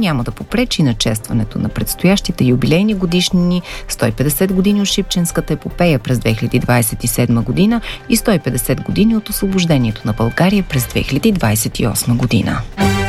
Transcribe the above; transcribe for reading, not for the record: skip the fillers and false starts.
няма да попречи на честването на предстоящите юбилейни годишнини 150 години от Шипченската епопея през 2027 година и 150 години от освобождението на България през 2028 година.